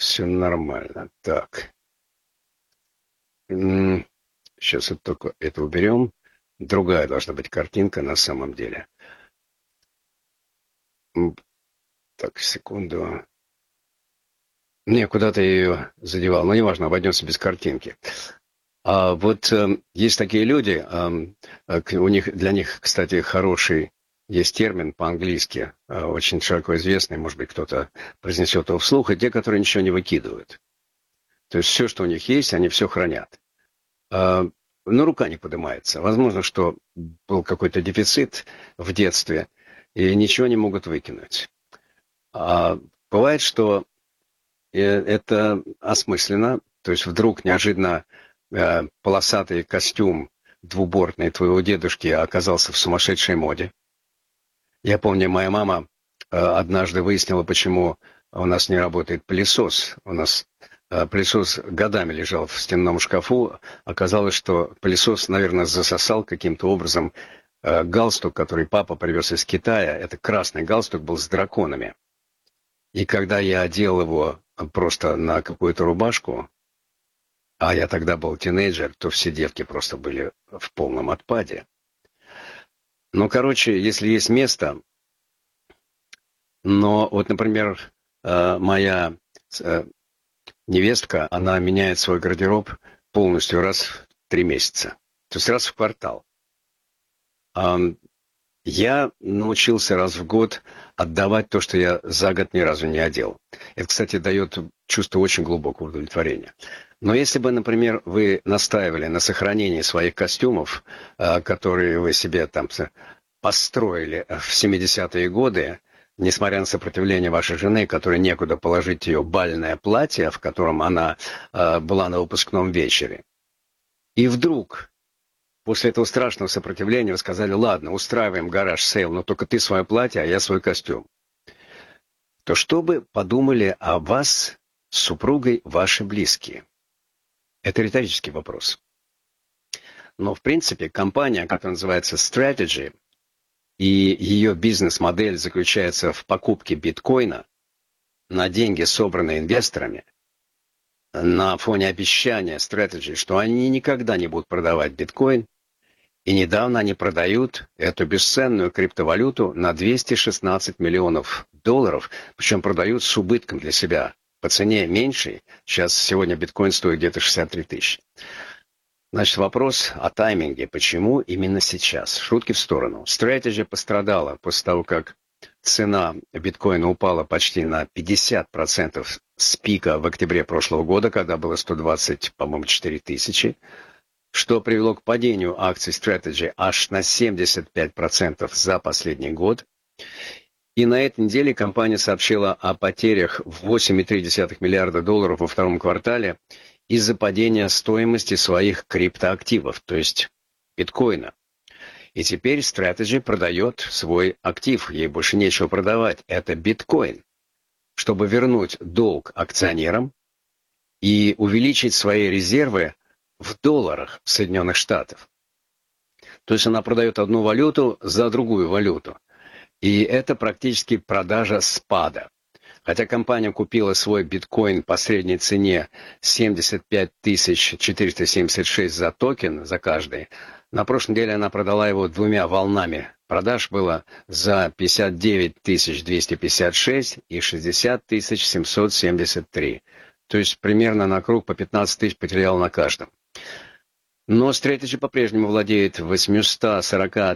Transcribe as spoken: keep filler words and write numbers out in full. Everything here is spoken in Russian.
все нормально. Так. М, Сейчас вот только это уберем. Другая должна быть картинка на самом деле. М, Так, секунду. Не, куда-то я ее задевал. Но неважно, обойдемся без картинки. А вот эм, есть такие люди, эм, э, к- у них, для них, кстати, хороший есть термин по-английски, э, очень широко известный, может быть, кто-то произнесет его вслух, и те, которые ничего не выкидывают. То есть все, что у них есть, они все хранят. А, но рука не поднимается. Возможно, что был какой-то дефицит в детстве, и ничего не могут выкинуть. А бывает, что э, это осмысленно, то есть вдруг неожиданно э, полосатый костюм двубортный твоего дедушки оказался в сумасшедшей моде. Я помню, моя мама э, однажды выяснила, почему у нас не работает пылесос. У нас э, пылесос годами лежал в стенном шкафу. Оказалось, что пылесос, наверное, засосал каким-то образом э, галстук, который папа привез из Китая. Это красный галстук был с драконами. И когда я одел его просто на какую-то рубашку, а я тогда был тинейджер, то все девки просто были в полном отпаде. Ну, короче, если есть место, но вот, например, э, моя э, невестка, она меняет свой гардероб полностью раз в три месяца. То есть раз в квартал. А я научился раз в год отдавать то, что я за год ни разу не одел. Это, кстати, дает чувство очень глубокого удовлетворения. Но если бы, например, вы настаивали на сохранении своих костюмов, э, которые вы себе там построили в семидесятые годы, несмотря на сопротивление вашей жены, которой некуда положить ее бальное платье, в котором она э, была на выпускном вечере. И вдруг, после этого страшного сопротивления, вы сказали: ладно, устраиваем гараж-сейл, но только ты свое платье, а я свой костюм. То что бы подумали о вас с супругой ваши близкие? Это риторический вопрос. Но, в принципе, компания, которая называется Strategy, и ее бизнес-модель заключается в покупке биткоина на деньги, собранные инвесторами, на фоне обещания Strategy, что они никогда не будут продавать биткоин, и недавно они продают эту бесценную криптовалюту на двести шестнадцать миллионов долларов, причем продают с убытком для себя. По цене меньшей, сейчас сегодня биткоин стоит где-то шестьдесят три тысячи. Значит, вопрос о тайминге. Почему именно сейчас? Шутки в сторону. Strategy пострадала после того, как цена биткоина упала почти на пятьдесят процентов с пика в октябре прошлого года, когда было сто двадцать, по-моему, четыре тысячи, что привело к падению акций Strategy аж на семьдесят пять процентов за последний год. И на этой неделе компания сообщила о потерях в восемь целых три десятых миллиарда долларов во втором квартале из-за падения стоимости своих криптоактивов, то есть биткоина. И теперь Strategy продает свой актив, ей больше нечего продавать, это биткоин, чтобы вернуть долг акционерам и увеличить свои резервы в долларах Соединенных Штатов. То есть она продает одну валюту за другую валюту. И это практически продажа спада. Хотя компания купила свой биткоин по средней цене семьдесят пять тысяч четыреста семьдесят шесть за токен, за каждый, на прошлой неделе она продала его двумя волнами. Продаж было за пятьдесят девять тысяч двести пятьдесят шесть и шестьдесят тысяч семьсот семьдесят три. То есть примерно на круг по пятнадцать тысяч потерял на каждом. Но Strategy по-прежнему владеет восемьюстами сорока